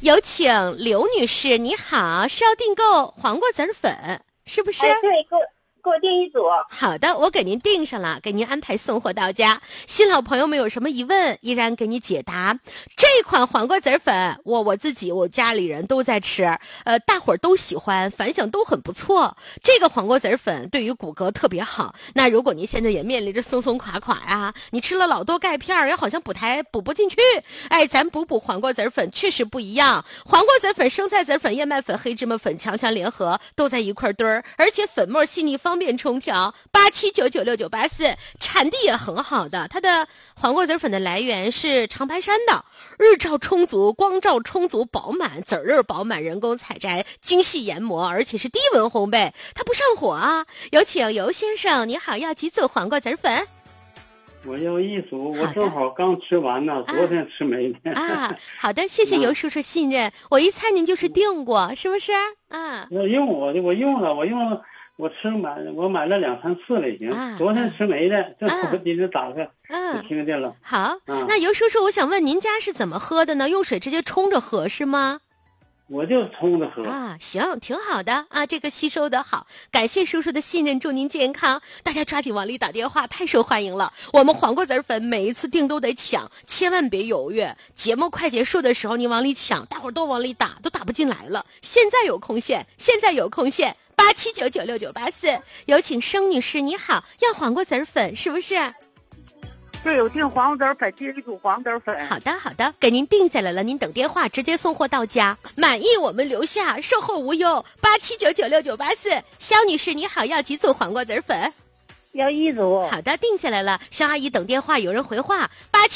有请刘女士，你好，是要订购黄瓜籽粉，是不是？ 对，给我订一组。 好的，我给您订上了，给您安排送货到家。新老朋友们有什么疑问，依然给你解答。这款黄瓜籽粉，我自己我家里人都在吃，大伙儿都喜欢，反响都很不错。这个黄瓜籽粉对于骨骼特别好。那如果您现在也面临着松松垮垮呀，你吃了老多钙片，也好像补不进去，咱补黄瓜籽粉确实不一样。黄瓜籽粉、生菜籽粉、燕麦粉、黑芝麻粉强联合都在一块堆儿，而且粉末细腻方便冲调。87996984，产地也很好的，它的黄瓜籽粉的来源是长白山的，日照充足，光照充足，饱满，籽儿饱满，人工采摘，精细研磨，而且是低温烘焙，它不上火啊。有请尤先生，你好，要几组黄瓜籽粉？ 我要一组，我正好刚吃完呢，昨天吃没的。 好的，谢谢尤叔叔信任，我一猜您就是订过，是不是？ 我用了，我买了2、3次了已经。昨天吃没的，正好今天打开就听见了。 好，那尤叔叔，我想问您家是怎么喝的呢？用水直接冲着喝是吗？ 我就冲着喝行，挺好的这个吸收的好，感谢叔叔的信任，祝您健康。大家抓紧往里打电话，太受欢迎了。我们黄瓜籽粉每一次订都得抢，千万别犹豫。节目快结束的时候你往里抢，大伙儿都往里打，都打不进来了。现在有空线，87996984，有请盛女士，你好，要黄瓜籽粉是不是？ 对，我订黄瓜籽粉，订一组黄瓜籽粉。 好的，给您定下来了，您等电话直接送货到家，满意我们留下，售后无忧。87996984，肖女士你好，要几组黄瓜籽粉？ 要一组。 好的，定下来了，肖阿姨等电话，有人回话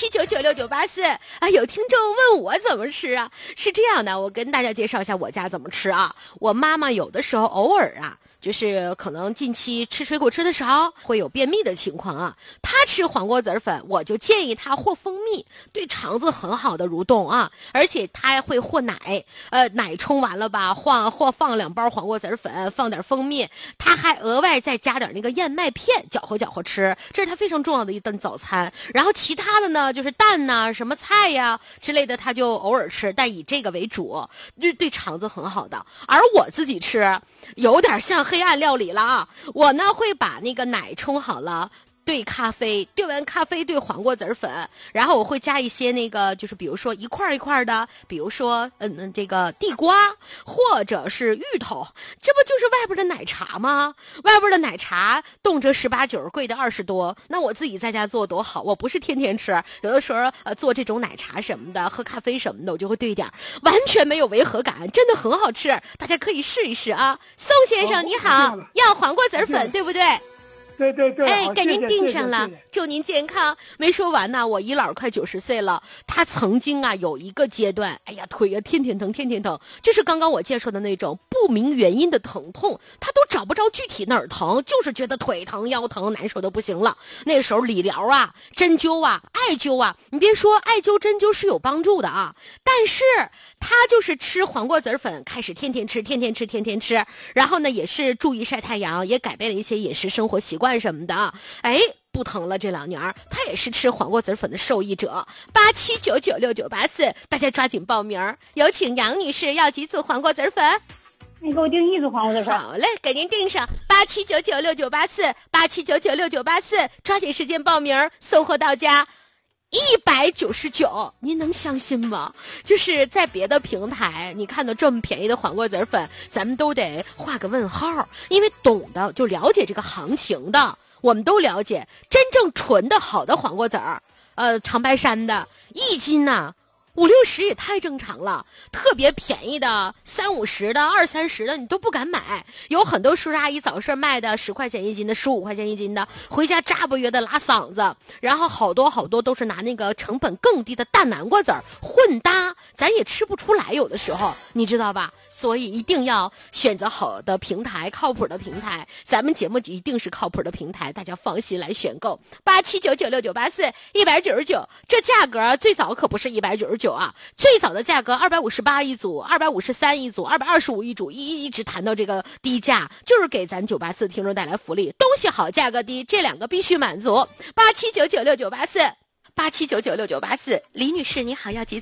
87996984。有听众问我怎么吃啊？是这样的，我跟大家介绍一下我家怎么吃啊。我妈妈有的时候偶尔就是可能近期吃水果吃的少，会有便秘的情况啊。他吃黄瓜籽粉，我就建议他和蜂蜜，对肠子很好的蠕动啊。而且他还会和奶，奶冲完了吧，放2包黄瓜籽粉，放点蜂蜜，他还额外再加点那个燕麦片，搅和吃，这是他非常重要的一顿早餐。然后其他的呢，就是蛋呐、什么菜呀之类的，他就偶尔吃，但以这个为主，对肠子很好的。而我自己吃，有点像黑暗料理了啊！我呢会把那个奶冲好了，兑咖啡，兑完咖啡兑黄瓜籽粉，然后我会加一些那个，就是比如说一块一块的，比如说这个地瓜或者是芋头，这不就是外边的奶茶吗？外边的奶茶动辄18、9，贵的20多。那我自己在家做多好，我不是天天吃，有的时候做这种奶茶什么的，喝咖啡什么的，我就会兑一点，完全没有违和感，真的很好吃，大家可以试一试啊。宋先生你好，要黄瓜籽粉对不对？ 对， 给您订上了，祝您健康。没说完呢，我姨姥快90岁了，她曾经有一个阶段，腿天天疼，就是刚刚我介绍的那种不明原因的疼痛，她都找不着具体哪儿疼，就是觉得腿疼、腰疼，难受的不行了。那时候理疗针灸艾灸你别说艾灸针灸是有帮助的但是她就是吃黄瓜籽粉，开始天天吃，然后呢也是注意晒太阳，也改变了一些饮食生活习惯什么的，不疼了。这2年他也是吃黄瓜籽粉的受益者。87996984，大家抓紧报名。有请杨女士，要几组黄瓜籽粉？ 你给我订一组黄瓜籽粉。 好嘞，给您订上。87996984，87996984，抓紧时间报名，送货到家。199，您能相信吗？就是在别的平台你看到这么便宜的黄瓜籽粉，咱们都得画个问号，因为懂的就了解这个行情的，我们都了解，真正纯的好的黄瓜籽儿，长白山的1斤50、60也太正常了，特别便宜的30、50的20、30的你都不敢买。有很多叔叔阿姨早市卖的10块钱1斤的，15块钱1斤的，回家扎不约的拉嗓子。然后好多都是拿那个成本更低的大南瓜籽儿混搭，咱也吃不出来，有的时候你知道吧？所以一定要选择好的平台，靠谱的平台。咱们节目一定是靠谱的平台，大家放心来选购。87996984，199，这价格最早可不是199最早的价格258一组，253一组，225一组，一直谈到这个低价，就是给咱984听众带来福利，东西好价格低，这2个必须满足。87996984，87996984，李女士你好，要几